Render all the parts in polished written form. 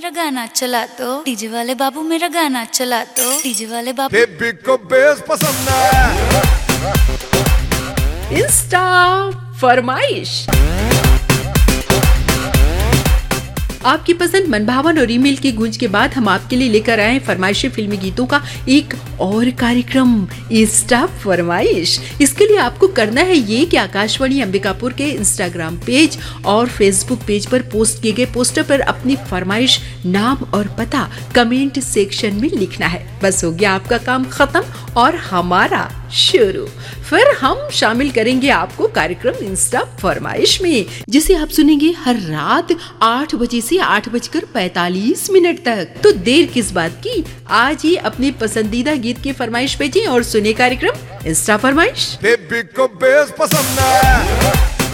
मेरा गाना चला दो, डीजे वाले बाबू मेरा गाना चला दो, डीजे वाले बाबू। बेबी को बेस पसंद है। इंस्टा फरमाइश। आपकी पसंद मनभावन और ईमेल की गूंज के बाद हम आपके लिए लेकर आए फरमाइशी फिल्मी गीतों का एक और कार्यक्रम इंस्टा फरमाइश। इसके लिए आपको करना है ये कि आकाशवाणी अंबिकापुर के इंस्टाग्राम पेज और फेसबुक पेज पर पोस्ट किए गए पोस्टर पर अपनी फरमाइश, नाम और पता कमेंट सेक्शन में लिखना है। बस हो गया आपका काम खत्म और हमारा शुरू। फिर हम शामिल करेंगे आपको कार्यक्रम इंस्टा फरमाइश में, जिसे आप सुनेंगे हर रात 8 बजे से 8:45 तक। तो देर किस बात की, आज ही अपने पसंदीदा गीत की फरमाइश भेजें और सुने कार्यक्रम इंस्टा फरमाइश। बेबी को बेस पसंद है।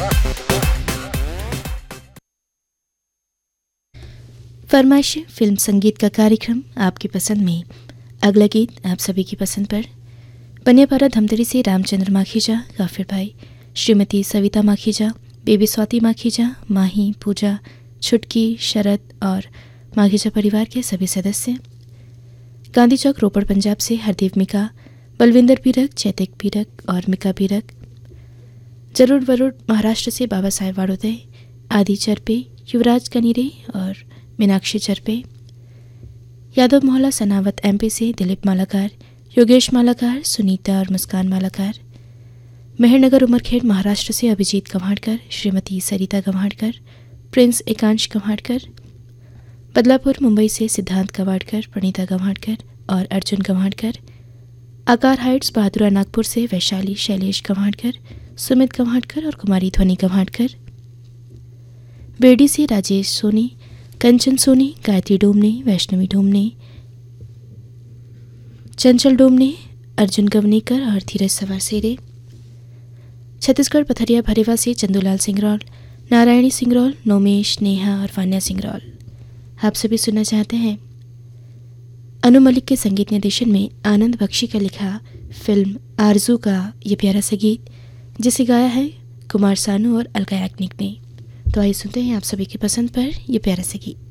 फरमाइश फिल्म संगीत का कार्यक्रम आपकी पसंद में अगला गीत आप सभी की पसंद पर बनियापारा धमतरी से रामचंद्र माखीजा, काफिर भाई, श्रीमती सविता माखीजा, बेबी स्वाति माखीजा, माही, पूजा, छुटकी, शरद और माखीजा परिवार के सभी सदस्य। गांधी चौक रोपड़ पंजाब से हरदीप मिका, बलविंदर पीरक, चैतिक पीरक और मिका पीरक। जरूर वरुड़ महाराष्ट्र से बाबा साहेब वाड़ोदय, आदि चरपे, युवराज कनीरे और मीनाक्षी चरपे। यादव मोहल्ला सनावत एमपी से दिलीप मालाकार, योगेश मालाकार, सुनीता और मुस्कान मालाकार। मेहरनगर उमरखेड़ महाराष्ट्र से अभिजीत गंवाड़कर, श्रीमती सरिता गंवाड़कर, प्रिंस एकांश गंवाड़कर। बदलापुर मुंबई से सिद्धांत गंवाड़कर, प्रणीता गंवाड़कर और अर्जुन गंवाड़कर। आकार हाइट्स बहादुरा नागपुर से वैशाली, शैलेश गंवाड़कर, सुमित गंवाड़कर और कुमारी ध्वनि गंवाड़कर। बेड़ी से राजेश सोनी, कंचन सोनी, गायत्री डोमने, वैष्णवी डोमने, चंचल डोमने, अर्जुन गवनेकर और धीरज सवासेरे। छत्तीसगढ़ पथरिया भरेवा से चंदूलाल सिंगरौल, नारायणी सिंगरौल, नोमेश, नेहा और वान्या सिंगरौल। आप सभी सुनना चाहते हैं अनु मलिक के संगीत निर्देशन में आनंद बख्शी का लिखा फिल्म आरजू का ये प्यारा सा गीत, जिसे गाया है कुमार सानू और अलका याग्निक ने। तो आइए सुनते हैं आप सभी की पसंद पर ये प्यारा सा गीत।